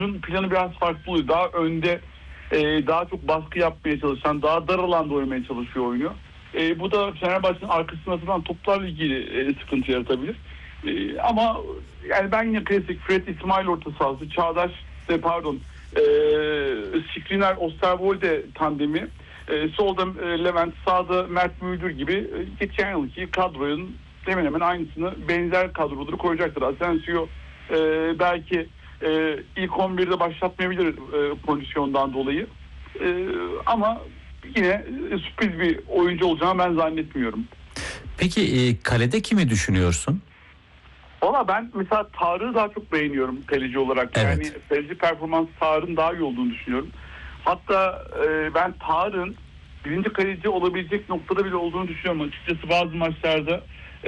planı biraz farklı oluyor. Daha önde, daha çok baskı yapmaya çalışan, daha dar alanda oynamaya çalışıyor oyunu. Bu da Fenerbahçe'nin arkasına atılan toplarla ilgili sıkıntı yaratabilir. Ama yani ben yine klasik Fred İsmail orta sahası, Çağdaş, Skriniar Osterwolde tandemi, solda Levent, sağda Mert Müldür gibi geçen yılki kadronun hemen hemen aynısını, benzer kadroları koyacaktır. Asensio belki ilk 11'de başlatmayabilir kondisyondan dolayı. Ama yine sürpriz bir oyuncu olacağını ben zannetmiyorum. Peki kalede kimi düşünüyorsun? Valla ben mesela Tarık'ı daha çok beğeniyorum kaleci olarak. Evet. Yani kaleci performans Tarık'ın daha iyi olduğunu düşünüyorum. Hatta ben Tarık'ın birinci kaleci olabilecek noktada bile olduğunu düşünüyorum. Açıkçası bazı maçlarda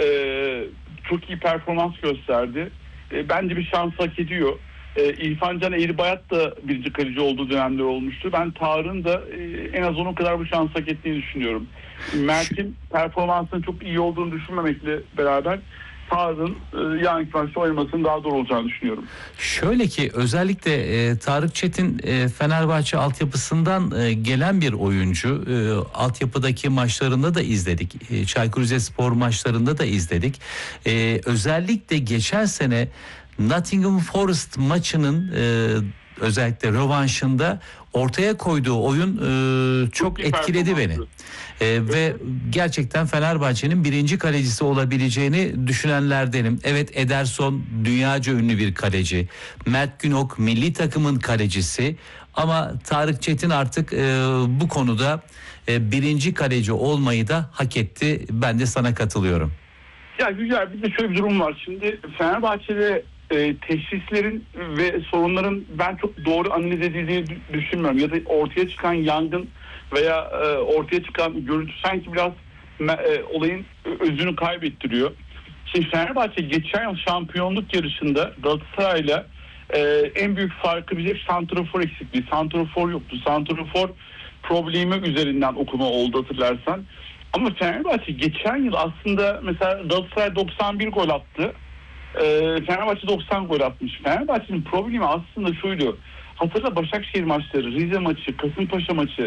çok iyi performans gösterdi. Bence bir şans hak ediyor. İrfan Can Eğribayat da birinci kaleci olduğu dönemler olmuştu. Ben Tarık'ın da en az onun kadar bu şans hak ettiğini düşünüyorum. Mert'in performansının çok iyi olduğunu düşünmemekle beraber Tarık'ın yarınki maçta oynamasının daha doğru olacağını düşünüyorum. Şöyle ki özellikle Tarık Çetin Fenerbahçe altyapısından gelen bir oyuncu. Altyapıdaki maçlarında da izledik. Çaykur Rizespor maçlarında da izledik. Özellikle geçen sene Nottingham Forest maçının özellikle rövanşında ortaya koyduğu oyun çok etkiledi beni. Ve gerçekten Fenerbahçe'nin birinci kalecisi olabileceğini düşünenlerdenim. Evet, Ederson dünyaca ünlü bir kaleci. Mert Günok milli takımın kalecisi. Ama Tarık Çetin artık bu konuda birinci kaleci olmayı da hak etti. Ben de sana katılıyorum. Ya güzel, bir de şöyle bir durum var. Şimdi Fenerbahçe'de teşhislerin ve sorunların ben çok doğru analiz edildiğini düşünmüyorum. Ya da ortaya çıkan yangın veya ortaya çıkan görüntü sanki biraz olayın özünü kaybettiriyor. Şimdi Fenerbahçe geçen yıl şampiyonluk yarışında Galatasaray'la en büyük farkı bize santrafor eksikliği. Santrafor yoktu. Santrafor problemi üzerinden okuma oldu, hatırlarsan. Ama Fenerbahçe geçen yıl aslında mesela Galatasaray 91 gol attı. Fenerbahçe 90 gol atmış. Fenerbahçe'nin problemi aslında şuydu. Hatırla, Başakşehir maçları, Rize maçı, Kasımpaşa maçı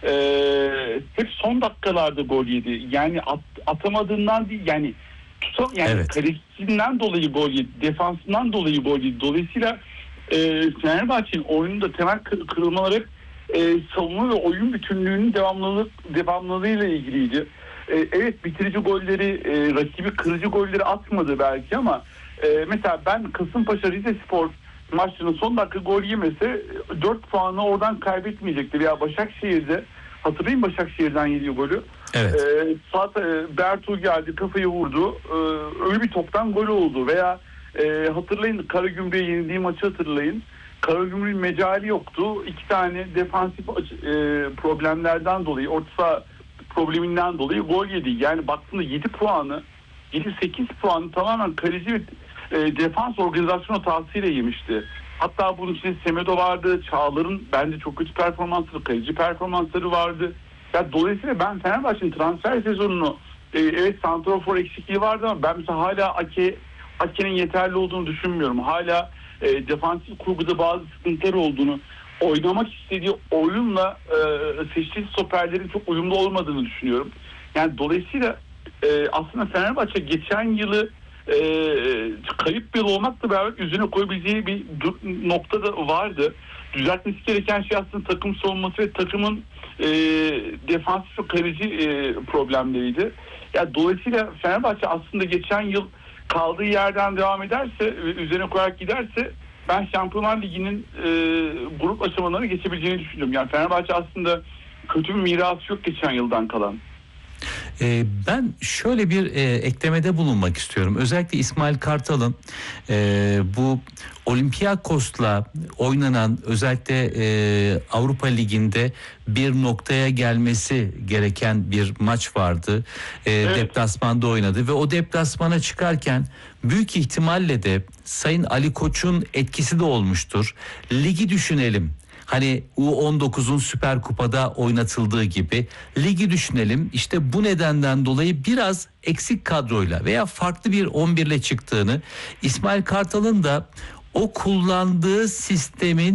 hep son dakikalarda gol yedi. Yani atamadığından değil, yani Evet. kalesinden dolayı gol yedi, defansından dolayı gol yedi. Dolayısıyla Fenerbahçe'nin oyununda temel kırılmaları hep savunma ve oyun bütünlüğünün devamlılığıyla ilgiliydi. Evet, bitirici golleri, rakibi kırıcı golleri atmadı belki ama mesela ben Kasımpaşa Rizespor maçının son dakika gol yemese 4 puanı oradan kaybetmeyecekti. Veya Başakşehir'de, hatırlayın Başakşehir'den yediği golü. Evet. Bertu geldi, kafayı vurdu. Öyle bir toptan gol oldu. Veya hatırlayın Karagümrük'e yenildiği maçı hatırlayın. Karagümrük'ün mecali yoktu. 2 tane defansif problemlerden dolayı, orta saha probleminden dolayı gol yedi. Yani baktığında 7-8 puanı tamamen kaleci ve defans organizasyon hatasıyla yemişti. Hatta bunun içinde Semedo vardı, Çağlar'ın bence çok kötü performansları, kaleci performansları vardı. Yani dolayısıyla ben Fenerbahçe'nin transfer sezonunu evet santrafor eksikliği vardı ama ben mesela hala Ake'nin yeterli olduğunu düşünmüyorum. Hala defansif kurguda bazı sıkıntılar olduğunu, oynamak istediği oyunla seçtiği stoperlerin çok uyumlu olmadığını düşünüyorum. Yani dolayısıyla aslında Fenerbahçe geçen yılı kayıp bir yıl olmakla beraber üzerine koyabileceği bir noktada vardı. Düzeltmesi gereken şey aslında takım savunması ve takımın defansif ve kaleci problemleriydi. Yani dolayısıyla Fenerbahçe aslında geçen yıl kaldığı yerden devam ederse, üzerine koyarak giderse ben Şampiyonlar Ligi'nin grup aşamalarını geçebileceğini düşünüyorum. Yani Fenerbahçe aslında kötü bir mirası yok geçen yıldan kalan. Ben şöyle bir eklemede bulunmak istiyorum. Özellikle İsmail Kartal'ın bu Olympiakos'la oynanan özellikle Avrupa Ligi'nde bir noktaya gelmesi gereken bir maç vardı. Evet. Deplasmanda oynadı ve o deplasmana çıkarken büyük ihtimalle de Sayın Ali Koç'un etkisi de olmuştur. Ligi düşünelim. Hani U19'un Süper Kupa'da oynatıldığı gibi ligi düşünelim. İşte bu nedenden dolayı biraz eksik kadroyla veya farklı bir 11'le çıktığını, İsmail Kartal'ın da o kullandığı sistemin